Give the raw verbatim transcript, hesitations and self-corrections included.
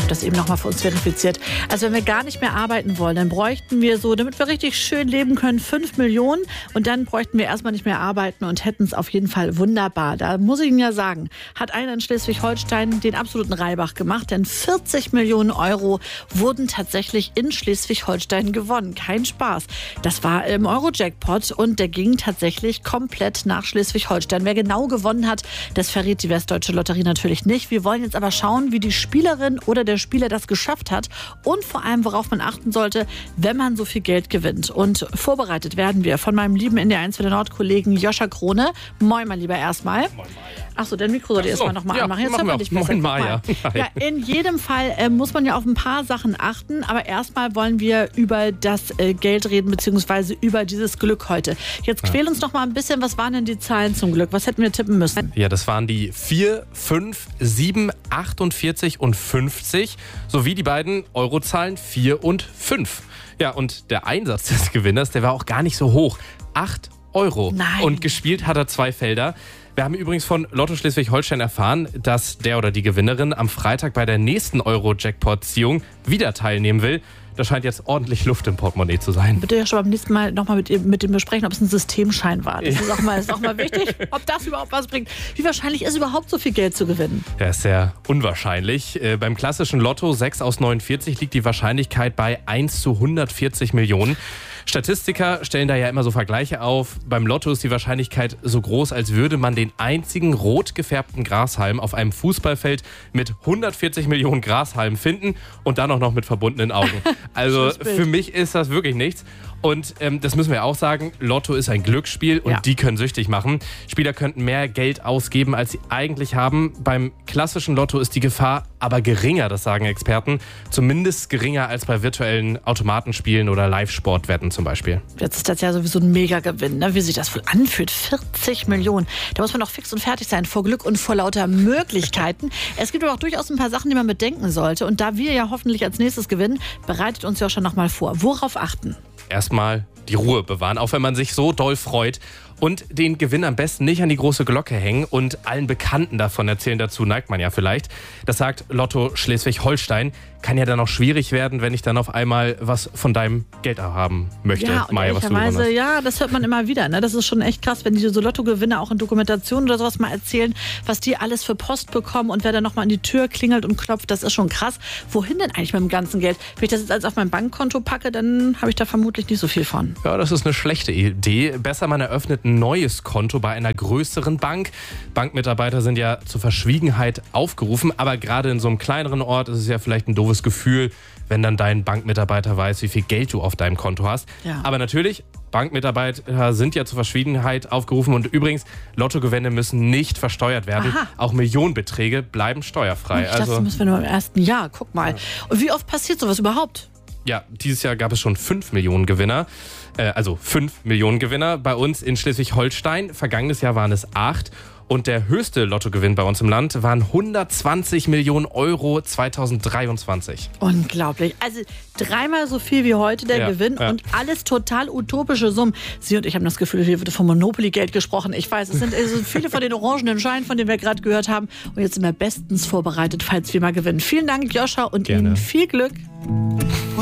das eben nochmal für uns verifiziert. Also wenn wir gar nicht mehr arbeiten wollen, dann bräuchten wir so, damit wir richtig schön leben können, fünf Millionen. Und dann bräuchten wir erstmal nicht mehr arbeiten und hätten es auf jeden Fall wunderbar. Da muss ich Ihnen ja sagen, hat einer in Schleswig-Holstein den absoluten Reibach gemacht. Denn vierzig Millionen Euro wurden tatsächlich in Schleswig-Holstein gewonnen. Kein Spaß. Das war im Euro-Jackpot und der ging tatsächlich komplett nach Schleswig-Holstein. Wer genau gewonnen hat, das verrät die Westdeutsche Lotterie natürlich nicht. Wir wollen jetzt aber schauen, wie die Spielerin oder der Spieler das geschafft hat und vor allem, worauf man achten sollte, wenn man so viel Geld gewinnt. Und vorbereitet werden wir von meinem lieben N D R eins für den Nord-Kollegen Joscha Krone. Moin, mein Lieber, erstmal. Moin, Maja. Achso, dein Mikro sollte erstmal nochmal ja, anmachen. Jetzt hört man dich besser. Moin, Maja. Ja, in jedem Fall äh, muss man ja auf ein paar Sachen achten, aber erstmal wollen wir über das äh, Geld reden, beziehungsweise über dieses Glück heute. Jetzt quäl uns noch mal ein bisschen, was waren denn die Zahlen zum Glück? Was hätten wir tippen müssen? Ja, das waren die vier, fünf, sieben, achtundvierzig und fünfzig sowie die beiden Eurozahlen vier und fünf. Ja, und der Einsatz des Gewinners, der war auch gar nicht so hoch. acht Euro. Nein. Und gespielt hat er zwei Felder. Wir haben übrigens von Lotto Schleswig-Holstein erfahren, dass der oder die Gewinnerin am Freitag bei der nächsten Euro-Jackpot-Ziehung wieder teilnehmen will. Da scheint jetzt ordentlich Luft im Portemonnaie zu sein. Bitte ja schon beim nächsten Mal nochmal mit, mit dem besprechen, ob es ein Systemschein war. Das ist auch mal, ist auch mal wichtig, ob das überhaupt was bringt. Wie wahrscheinlich ist überhaupt so viel Geld zu gewinnen? Ja, ist sehr unwahrscheinlich. Äh, beim klassischen Lotto sechs aus neunundvierzig liegt die Wahrscheinlichkeit bei eins zu hundertvierzig Millionen. Statistiker stellen da ja immer so Vergleiche auf. Beim Lotto ist die Wahrscheinlichkeit so groß, als würde man den einzigen rot gefärbten Grashalm auf einem Fußballfeld mit hundertvierzig Millionen Grashalmen finden und dann auch noch mit verbundenen Augen. Also für mich ist das wirklich nichts. Und ähm, das müssen wir auch sagen, Lotto ist ein Glücksspiel und ja. die können süchtig machen. Spieler könnten mehr Geld ausgeben, als sie eigentlich haben. Beim klassischen Lotto ist die Gefahr aber geringer, das sagen Experten. Zumindest geringer als bei virtuellen Automatenspielen oder Live-Sportwetten zum Beispiel. Jetzt ist das ja sowieso ein Mega-Gewinn, ne? Wie sich das wohl anfühlt. vierzig Millionen. Da muss man doch fix und fertig sein vor Glück und vor lauter Möglichkeiten. Es gibt aber auch durchaus ein paar Sachen, die man bedenken sollte. Und da wir ja hoffentlich als nächstes gewinnen, bereitet uns ja schon noch mal vor. Worauf achten? Erstmal die Ruhe bewahren, auch wenn man sich so doll freut. Und den Gewinn am besten nicht an die große Glocke hängen und allen Bekannten davon erzählen. Dazu neigt man ja vielleicht. Das sagt Lotto Schleswig-Holstein. Kann ja dann auch schwierig werden, wenn ich dann auf einmal was von deinem Geld haben möchte. Ja, und Maja, was du gewonnen hast. Ja, das hört man immer wieder. Ne? Das ist schon echt krass, wenn diese so Lottogewinner auch in Dokumentationen oder sowas mal erzählen, was die alles für Post bekommen und wer dann nochmal an die Tür klingelt und klopft. Das ist schon krass. Wohin denn eigentlich mit dem ganzen Geld? Wenn ich das jetzt alles auf mein Bankkonto packe, dann habe ich da vermutlich nicht so viel von. Ja, das ist eine schlechte Idee. Besser, man eröffnet ein neues Konto bei einer größeren Bank. Bankmitarbeiter sind ja zur Verschwiegenheit aufgerufen, aber gerade in so einem kleineren Ort ist es ja vielleicht ein doofes Gefühl, wenn dann dein Bankmitarbeiter weiß, wie viel Geld du auf deinem Konto hast. Ja. Aber natürlich, Bankmitarbeiter sind ja zur Verschwiegenheit aufgerufen und übrigens, Lottogewinne müssen nicht versteuert werden. Aha. Auch Millionenbeträge bleiben steuerfrei. Ich dachte, also, das müssen wir nur im ersten Jahr. Guck mal. Und wie oft passiert sowas überhaupt? Ja, dieses Jahr gab es schon fünf Millionen Gewinner. Äh, also fünf Millionen Gewinner bei uns in Schleswig-Holstein. Vergangenes Jahr waren es acht. Und der höchste Lottogewinn bei uns im Land waren hundertzwanzig Millionen Euro zweitausenddreiundzwanzig. Unglaublich. Also dreimal so viel wie heute der ja, Gewinn ja. und alles total utopische Summen. Sie und ich haben das Gefühl, hier wird vom Monopoly-Geld gesprochen. Ich weiß, es sind, es sind viele von den orangenen Scheinen, von denen wir gerade gehört haben. Und jetzt sind wir bestens vorbereitet, falls wir mal gewinnen. Vielen Dank, Joscha, und Gerne. Ihnen viel Glück.